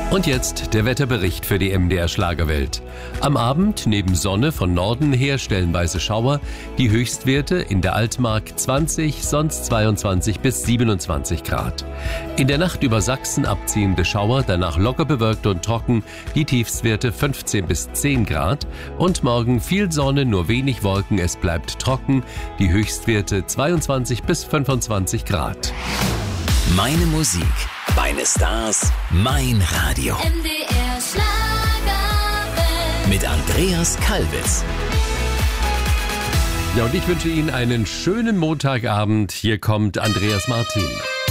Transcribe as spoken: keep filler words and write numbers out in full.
Und jetzt der Wetterbericht für die M D R Schlagerwelt. Am Abend neben Sonne von Norden her stellenweise Schauer, die Höchstwerte in der Altmark zwanzig, sonst zweiundzwanzig bis siebenundzwanzig Grad. In der Nacht über Sachsen abziehende Schauer, danach locker bewölkt und trocken, die Tiefstwerte fünfzehn bis zehn Grad. Und morgen viel Sonne, nur wenig Wolken, es bleibt trocken, die Höchstwerte zweiundzwanzig bis fünfundzwanzig Grad. Meine Musik, meine Stars, mein Radio. M D R Schlagerwelt. Mit Andreas Kalbitz. Ja, und ich wünsche Ihnen einen schönen Montagabend. Hier kommt Andreas Martin.